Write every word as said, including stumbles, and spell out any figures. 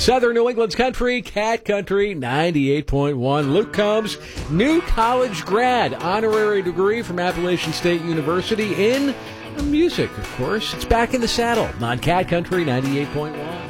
Southern New England's country, Cat Country ninety-eight point one. Luke Combs, new college grad, honorary degree from Appalachian State University in music, of course. It's Back in the Saddle on Cat Country ninety-eight point one.